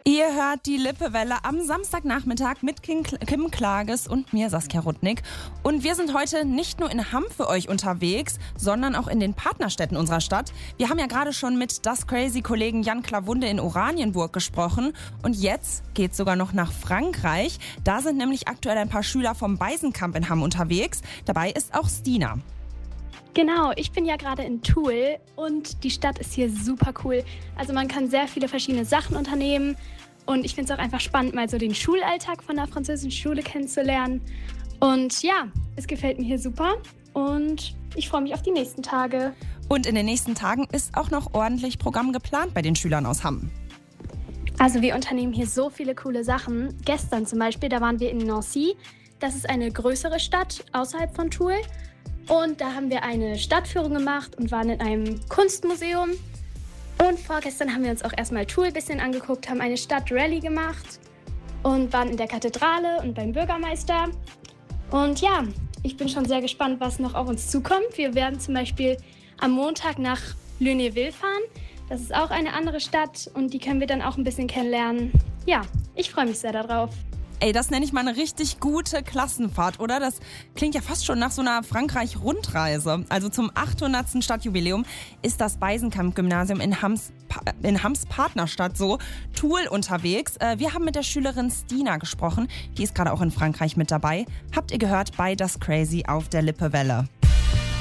Ihr hört die Lippewelle am Samstagnachmittag mit Kim Klages und mir, Saskia Rudnick. Und wir sind heute nicht nur in Hamm für euch unterwegs, sondern auch in den Partnerstädten unserer Stadt. Wir haben ja gerade schon mit Das Crazy-Kollegen Jan Klawunde in Oranienburg gesprochen. Und jetzt geht's sogar noch nach Frankreich. Da sind nämlich aktuell ein paar Schüler vom Beisenkamp in Hamm unterwegs. Dabei ist auch Stina. Genau, ich bin ja gerade in Toul und die Stadt ist hier super cool. Also man kann sehr viele verschiedene Sachen unternehmen und ich finde es auch einfach spannend, mal so den Schulalltag von der französischen Schule kennenzulernen. Und ja, es gefällt mir hier super und ich freue mich auf die nächsten Tage. Und in den nächsten Tagen ist auch noch ordentlich Programm geplant bei den Schülern aus Hamm. Also wir unternehmen hier so viele coole Sachen. Gestern zum Beispiel, da waren wir in Nancy. Das ist eine größere Stadt außerhalb von Toul. Und da haben wir eine Stadtführung gemacht und waren in einem Kunstmuseum. Und vorgestern haben wir uns auch erstmal Toul ein bisschen angeguckt, haben eine Stadtrallye gemacht und waren in der Kathedrale und beim Bürgermeister. Und ja, ich bin schon sehr gespannt, was noch auf uns zukommt. Wir werden zum Beispiel am Montag nach Lunéville fahren. Das ist auch eine andere Stadt und die können wir dann auch ein bisschen kennenlernen. Ja, ich freue mich sehr darauf. Ey, das nenne ich mal eine richtig gute Klassenfahrt, oder? Das klingt ja fast schon nach so einer Frankreich-Rundreise. Also zum 800. Stadtjubiläum ist das Beisenkamp-Gymnasium in Hamms Partnerstadt so Toul unterwegs. Wir haben mit der Schülerin Stina gesprochen. Die ist gerade auch in Frankreich mit dabei. Habt ihr gehört bei Das Crazy auf der Lippewelle.